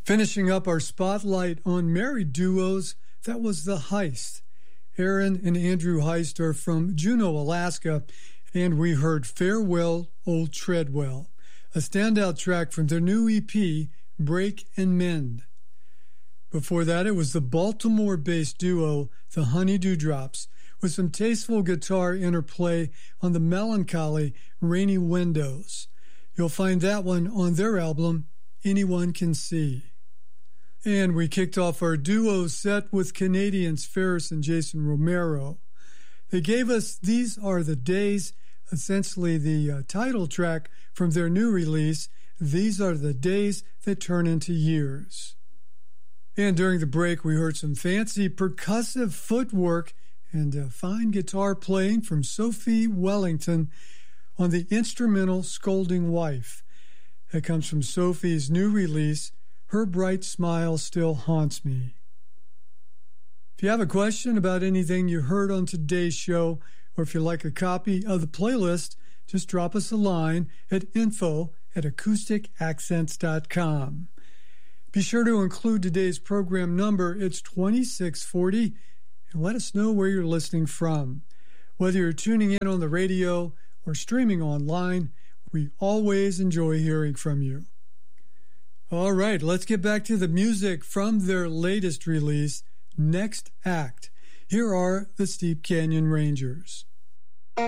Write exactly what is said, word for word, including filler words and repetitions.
Finishing up our spotlight on married duos, that was The Heist. Aaron and Andrew Heist are from Juneau, Alaska, and we heard Farewell, Old Treadwell, a standout track from their new E P, Break and Mend. Before that, it was the Baltimore-based duo, the Honey Dewdrops, with some tasteful guitar interplay on the melancholy Rainy Windows. You'll find that one on their album, Anyone Can See. And we kicked off our duo set with Canadians Ferris and Jason Romero. They gave us These Are the Days, essentially the uh, title track from their new release, These Are the Days That Turn Into Years. And during the break, we heard some fancy percussive footwork and uh, fine guitar playing from Sophie Wellington on the instrumental Scolding Wife. That comes from Sophie's new release, Her Bright Smile Still Haunts Me. If you have a question about anything you heard on today's show, or if you'd like a copy of the playlist, just drop us a line at info at acoustic accents dot com. Be sure to include today's program number. It's twenty-six forty, and let us know where you're listening from. Whether you're tuning in on the radio or streaming online, we always enjoy hearing from you. All right, let's get back to the music from their latest release, Next Act. Here are the Steep Canyon Rangers.